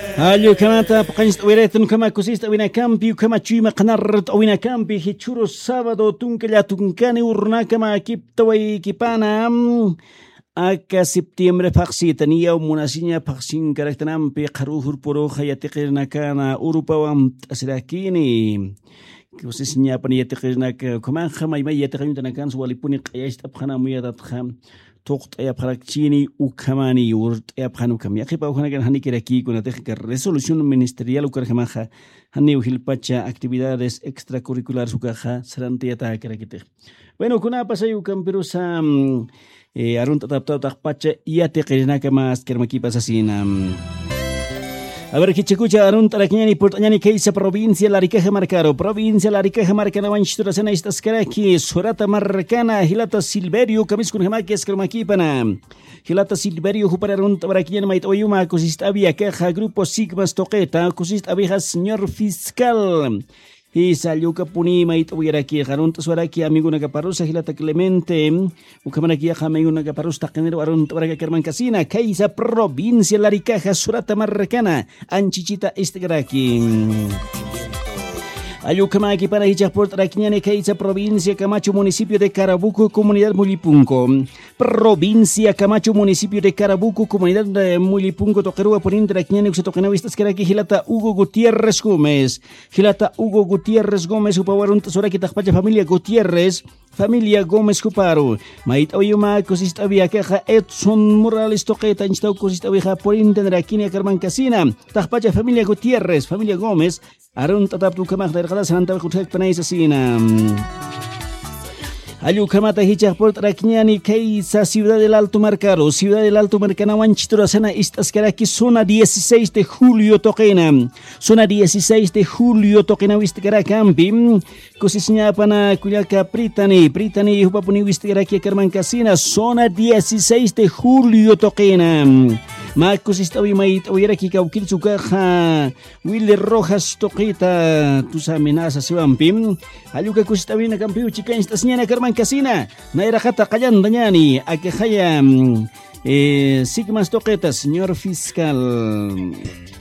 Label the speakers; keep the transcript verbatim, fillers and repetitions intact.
Speaker 1: Allo kamata paqanist wiretun kama kusista wina campi kama chima qanart wina campi hichuro sábado tunkalla tunkani urna kama kiptawai kipana aka septiembre paxitania munasinya paxin karaktanampi qaruhur poro hayatiqirna kana urupawam asrakini kusisnya pani yatiqirna kama khama may yatiqirna kan swalipuni qayash tabkhana muyadat kham toqt ya parakchini ukamani urt ya phanu kam ya khipa khana kan hani kiraki kuna tekka resolución ministerial ukar khamaja hani uhilpacha actividades extracurriculares ukaja sarante ta kirakite bueno kuna pasayu kam pirusa eh arun tatapta taqpacha ya teqirna kama askermaki pasasina. A ver, que checucha arun tarakiñani portañani keisa provincia Laricaja Marcaro, provincia Laricaja Marcana Wanchitura Sena estas karaki, Sorata Marcana, Hilata Silverio, Kamiskun Hamaki Escromakipana, Hilata Silverio, Jupara arun tarakiñani mait oyuma, cosist había queja, grupo Sigmas Toqueta, cosist había señor fiscal. Y salió capuni mait uyaraki garun tsuaraki amigo na caparusa Hilata Clemente ukamanaki amigo na caparusa takenero arun tsuaraki kerman casina kaisa provincia Laricaja Surata Marcana anchichita estegraki Ayucamaki para Hichaport Raquiñane Keitza, provincia Camacho, municipio de Carabuco, comunidad Mulipunco. Provincia Camacho, municipio de Carabuco, comunidad de Mulipunco, Toquerua, Poniente Raquiñane, Uxatoquenavistas, Caraqui, Gilata Hugo Gutiérrez Gómez. Gilata Hugo Gutiérrez Gómez, Upawarun, Tazoraki, Tajpacha, familia Gutiérrez. Familia Gómez Cuparo. Mait Oyuma, Cosista Via Queja, Edson Morales Toqueta, Instau Cosista Vieja, Poniente Raquiña, Carman Casina. Tajpacha, familia Gutiérrez, familia Gómez. Arun tataptu kamah dari kata sananta kutek panai sasina. Ayu kamata hijah port rakiñani Keisa, ciudad del Alto Marcaro, ciudad del Alto Marcana Wanchitura Sana Istaskaraki, zona dieciséis de julio toquena, zona dieciséis de julio toquena Wistikarakampi, cosisnya pana kuyaka Pritani, Pritani hupapuni Wistikaraki Kerman Casina, zona dieciséis de julio toquena. Marcos Istawi mait oyeraki kaukil sukaja Willy Rojas Toquita tus amenazas sewampim aluka kustawi na kampiu chika instasnya na Kerman Casina na irakata kayan danyani akehaya eh, Sigmas Toqueta señor fiscal.